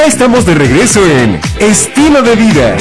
Ya estamos de regreso en Estilo de Vida.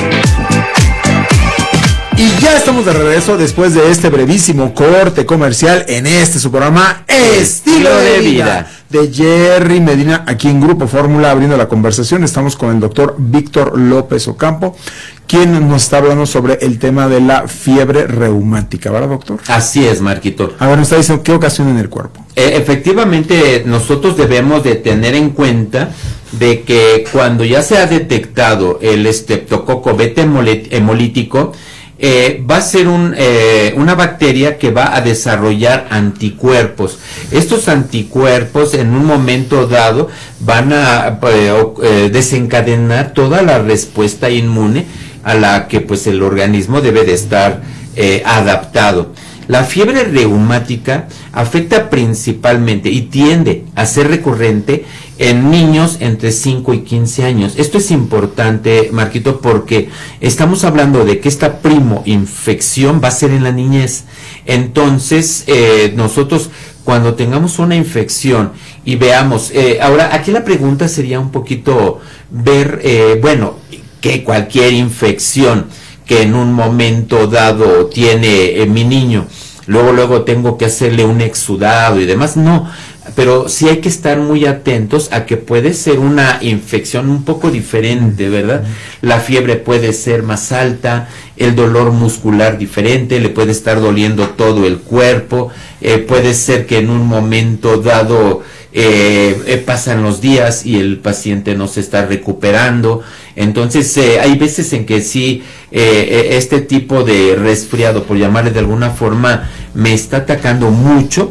Y ya estamos de regreso después de este brevísimo corte comercial en su programa Estilo de Vida de Jerry Medina, aquí en Grupo Fórmula, abriendo la conversación. Estamos con el doctor Víctor López Ocampo, quien nos está hablando sobre el tema de la fiebre reumática, ¿verdad, doctor? Así es, Marquito. A ver, nos está diciendo qué ocasiona en el cuerpo. Efectivamente, nosotros debemos de tener en cuenta de que cuando ya se ha detectado el estreptococo beta hemolítico, va a ser una bacteria que va a desarrollar anticuerpos. Estos anticuerpos en un momento dado van a desencadenar toda la respuesta inmune a la que pues el organismo debe de estar adaptado. La fiebre reumática afecta principalmente y tiende a ser recurrente en niños entre 5 y 15 años. Esto es importante, Marquito, porque estamos hablando de que esta primoinfección va a ser en la niñez. Entonces, nosotros cuando tengamos una infección y veamos, ahora aquí la pregunta sería un poquito ver, que cualquier infección que en un momento dado tiene mi niño, luego tengo que hacerle un exudado y demás, no, pero sí hay que estar muy atentos a que puede ser una infección un poco diferente, ¿verdad? La fiebre puede ser más alta, el dolor muscular diferente, le puede estar doliendo todo el cuerpo, puede ser que en un momento dado pasan los días y el paciente no se está recuperando. Entonces hay veces en que sí, este tipo de resfriado, por llamarle de alguna forma, me está atacando mucho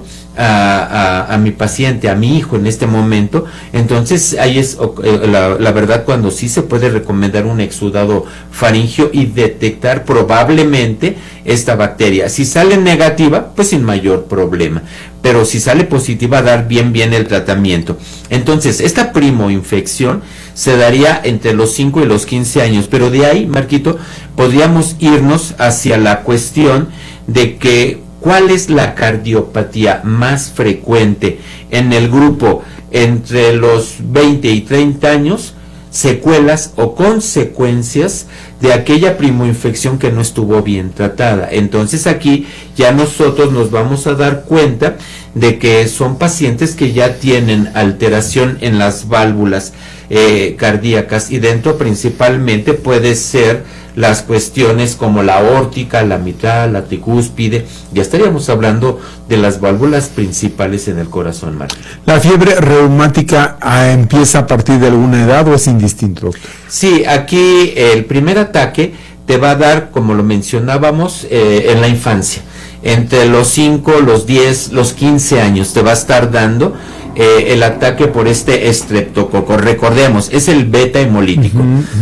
a mi paciente, a mi hijo en este momento. Entonces ahí es la verdad cuando sí se puede recomendar un exudado faríngeo y detectar probablemente esta bacteria. Si sale negativa, pues sin mayor problema, pero si sale positiva, dar bien el tratamiento. Entonces esta primoinfección se daría entre los 5 y los 15 años, pero de ahí, Marquito, podríamos irnos hacia la cuestión de que ¿cuál es la cardiopatía más frecuente en el grupo entre los 20 y 30 años? Secuelas o consecuencias de aquella primoinfección que no estuvo bien tratada. Entonces aquí ya nosotros nos vamos a dar cuenta de que son pacientes que ya tienen alteración en las válvulas cardíacas, y dentro principalmente puede ser las cuestiones como la aórtica, la mitral, la tricúspide. Ya estaríamos hablando de las válvulas principales en el corazón, Marco. ¿La fiebre reumática empieza a partir de alguna edad o es indistinto, doctor? Sí, aquí el primer ataque te va a dar, como lo mencionábamos, en la infancia. Entre los 5, los 10, los 15 años te va a estar dando el ataque por este estreptococo. Recordemos, es el beta hemolítico.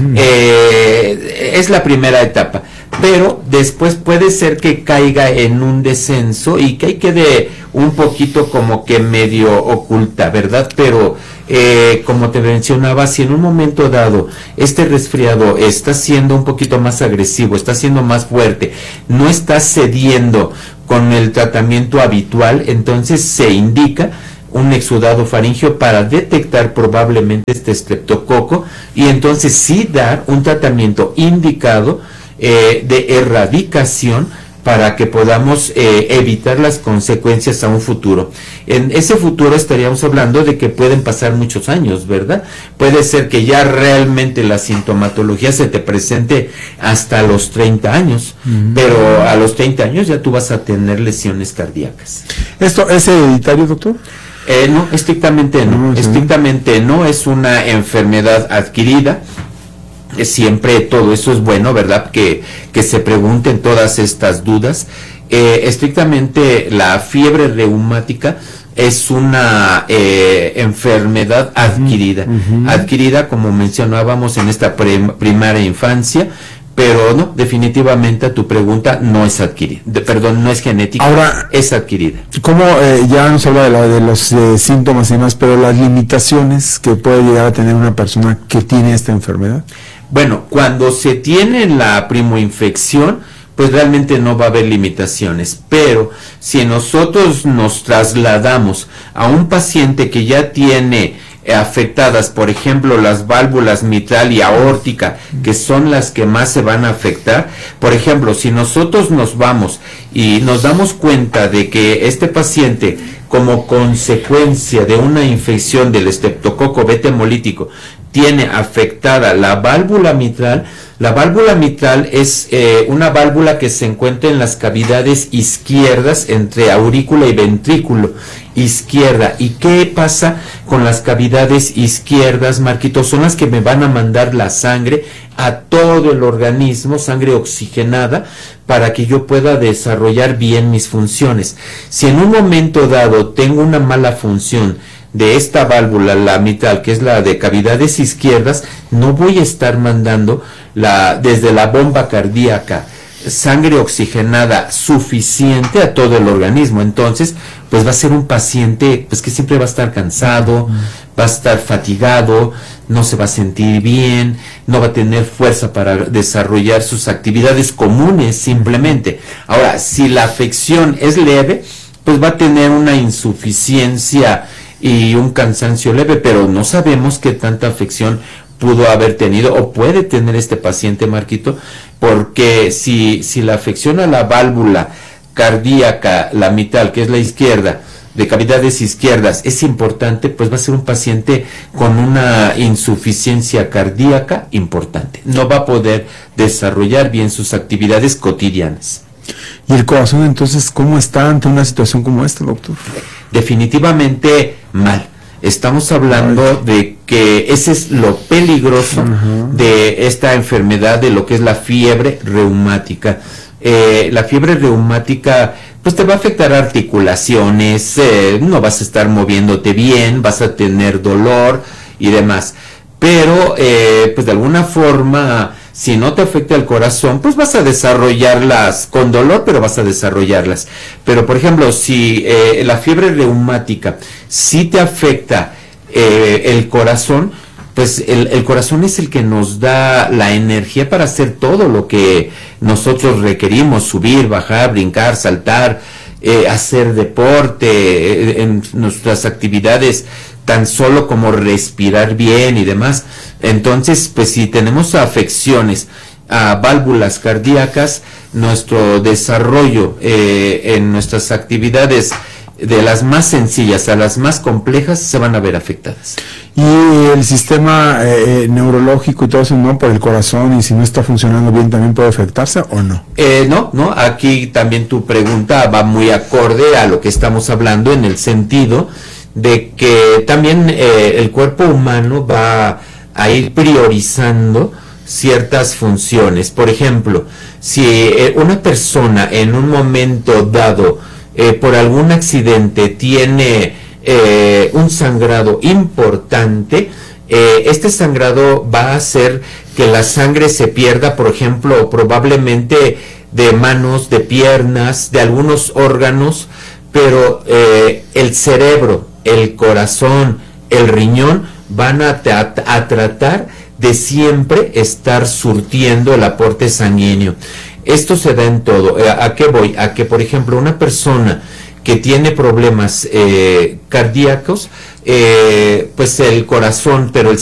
Es la primera etapa, pero después puede ser que caiga en un descenso y que quede un poquito como que medio oculta, ¿verdad? Pero como te mencionaba, si en un momento dado este resfriado está siendo un poquito más agresivo, está siendo más fuerte, no está cediendo con el tratamiento habitual, entonces se indica un exudado faríngeo para detectar probablemente este estreptococo y entonces sí dar un tratamiento indicado de erradicación para que podamos evitar las consecuencias a un futuro. En ese futuro estaríamos hablando de que pueden pasar muchos años, ¿verdad? Puede ser que ya realmente la sintomatología se te presente hasta los 30 años, pero a los 30 años ya tú vas a tener lesiones cardíacas. ¿Esto es hereditario, doctor? No, estrictamente no. Estrictamente no, es una enfermedad adquirida. Siempre todo eso es bueno, ¿verdad? Que se pregunten todas estas dudas. Estrictamente la fiebre reumática es una enfermedad adquirida. Adquirida, como mencionábamos, en esta primaria infancia. Pero no, definitivamente tu pregunta no es adquirida, no es genética. Ahora, es adquirida. ¿Cómo ya nos habla de los síntomas y demás, pero las limitaciones que puede llegar a tener una persona que tiene esta enfermedad? Bueno, cuando se tiene la primoinfección, pues realmente no va a haber limitaciones, pero si nosotros nos trasladamos a un paciente que ya tiene afectadas, por ejemplo, las válvulas mitral y aórtica, que son las que más se van a afectar. Por ejemplo, si nosotros nos vamos y nos damos cuenta de que este paciente, como consecuencia de una infección del estreptococo beta hemolítico, tiene afectada la válvula mitral. La válvula mitral es una válvula que se encuentra en las cavidades izquierdas entre aurícula y ventrículo izquierda. ¿Y qué pasa con las cavidades izquierdas, Marquito? Son las que me van a mandar la sangre a todo el organismo, sangre oxigenada, para que yo pueda desarrollar bien mis funciones. Si en un momento dado tengo una mala función de esta válvula, la mitral, que es la de cavidades izquierdas, no voy a estar mandando desde la bomba cardíaca sangre oxigenada suficiente a todo el organismo. Entonces, pues va a ser un paciente pues que siempre va a estar cansado, va a estar fatigado, no se va a sentir bien, no va a tener fuerza para desarrollar sus actividades comunes simplemente. Ahora, si la afección es leve, pues va a tener una insuficiencia y un cansancio leve, pero no sabemos qué tanta afección pudo haber tenido o puede tener este paciente, Marquito, porque si la afección a la válvula cardíaca, la mitral, que es la izquierda, de cavidades izquierdas, es importante, pues va a ser un paciente con una insuficiencia cardíaca importante. No va a poder desarrollar bien sus actividades cotidianas. ¿Y el corazón entonces cómo está ante una situación como esta, doctor? Definitivamente mal. Estamos hablando de que ese es lo peligroso de esta enfermedad, de lo que es la fiebre reumática. La fiebre reumática pues te va a afectar articulaciones, no vas a estar moviéndote bien, vas a tener dolor y demás. Pero pues de alguna forma, si no te afecta el corazón, pues vas a desarrollarlas con dolor, pero vas a desarrollarlas. Pero por ejemplo, si la fiebre reumática sí te afecta el corazón, pues el corazón es el que nos da la energía para hacer todo lo que nosotros requerimos: subir, bajar, brincar, saltar, hacer deporte, en nuestras actividades, tan solo como respirar bien y demás. Entonces, pues si tenemos afecciones a válvulas cardíacas, nuestro desarrollo en nuestras actividades, de las más sencillas a las más complejas, se van a ver afectadas. Y el sistema neurológico y todo eso, ¿no? Por el corazón, y si no está funcionando bien, ¿también puede afectarse o no? No, aquí también tu pregunta va muy acorde a lo que estamos hablando, en el sentido de que también el cuerpo humano va a ir priorizando ciertas funciones. Por ejemplo, si una persona en un momento dado, por algún accidente, tiene un sangrado importante, este sangrado va a hacer que la sangre se pierda, por ejemplo, probablemente de manos, de piernas, de algunos órganos, pero el cerebro, el corazón, el riñón van a tratar de siempre estar surtiendo el aporte sanguíneo. Esto se da en todo. ¿A qué voy? A que, por ejemplo, una persona que tiene problemas cardíacos, pues el corazón, pero el